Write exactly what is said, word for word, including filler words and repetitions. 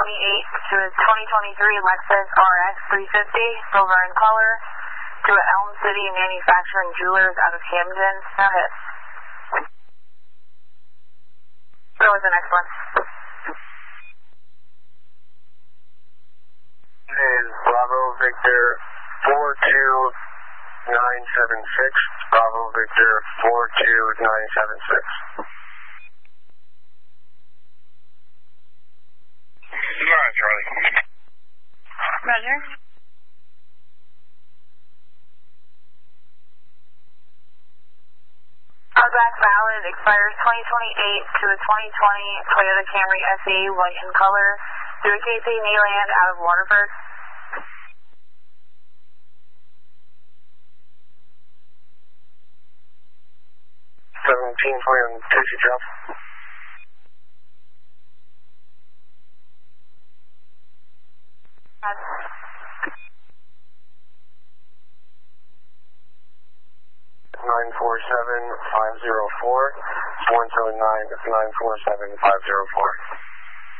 twenty-eight to a twenty twenty-three Lexus R X three fifty, silver in color, to a Elm City Manufacturing Jewelers out of Hamden. No hits. What was the next one? Is Bravo Victor four two nine seven six. Bravo Victor four two nine seven six. Nine, Charlie. Roger. Outback valid, expires twenty twenty-eight to a twenty twenty Toyota Camry S E, white in color, to a K P Neyland out of Waterford. seventeen twenty on Casey Drop. nine four seven five zero four, one seven nine nine four seven five zero four.